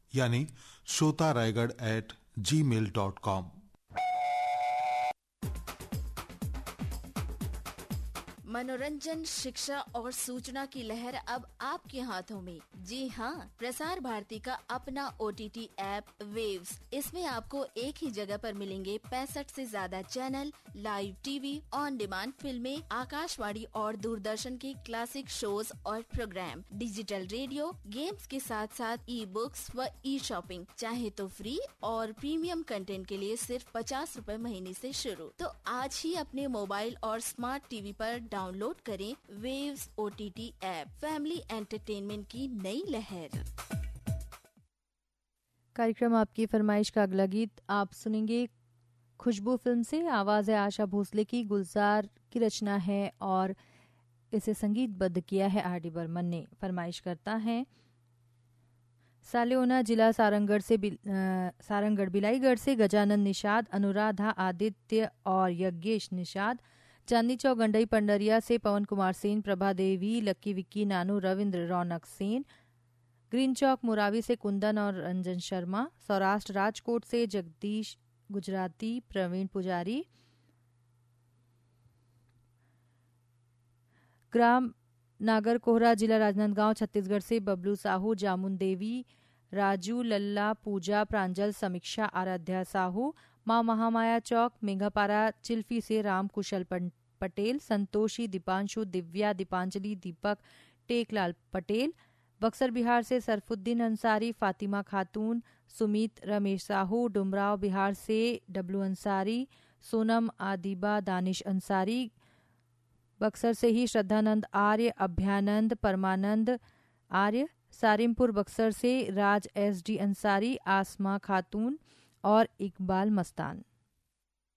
यानी shrotarayagad@gmail.com। मनोरंजन, शिक्षा और सूचना की लहर अब आपके हाथों में। जी हाँ, प्रसार भारती का अपना OTT ऐप वेव्स। इसमें आपको एक ही जगह पर मिलेंगे 65 से ज्यादा channel, live TV, on demand फिल्में, आकाशवाणी और दूरदर्शन के क्लासिक शोज और प्रोग्राम, डिजिटल रेडियो, गेम्स के साथ साथ ई बुक्स व ई शॉपिंग, चाहे तो फ्री और प्रीमियम कंटेंट के लिए सिर्फ 50 रूपए महीने से शुरू। तो आज ही अपने मोबाइल और स्मार्ट टीवी पर डाउनलोड करें waves OTT app. Family entertainment की नई लहर। कार्यक्रम आपकी फरमाइश का अगला गीत आप सुनेंगे खुशबू फिल्म से। आवाज है आशा भोसले की, गुलजार की रचना है और इसे संगीतबद्ध किया है RD बर्मन ने। फरमाइश करता है सालेओना, जिला सारंगढ़ बिलाईगढ़ से गजानन निषाद, अनुराधा आदित्य और यज्ञेश निषाद। चांदनी चौक गंडई पंडरिया से पवन कुमार सेन, प्रभा देवी, लक्की विक्की, नानू, रविंद्र, रौनक सेन। ग्रीन चौक मुरावी से कुंदन और रंजन शर्मा। सौराष्ट्र राजकोट से जगदीश गुजराती, प्रवीण पुजारी। ग्राम नागर कोहरा, जिला राजनांदगांव छत्तीसगढ़ से बबलू साहू, जामुन देवी, राजू, लल्ला, पूजा, प्रांजल, समीक्षा, आराध्या साहू। मां महामाया चौक मेघापारा चिल्फी से राम कुशल पटेल, संतोषी, दीपांशु, दिव्या, दीपांजलि, दीपक, टेकलाल पटेल। बक्सर बिहार से सरफुद्दीन अंसारी, फातिमा खातून, सुमित, रमेश साहू। डुमराव बिहार से डब्लू अंसारी, सोनम, आदिबा, दानिश अंसारी। बक्सर से ही श्रद्धानंद आर्य, अभ्यानंद, परमानंद आर्य। सारिमपुर बक्सर से राज SD अंसारी, आसमा खातून और इकबाल मस्तान।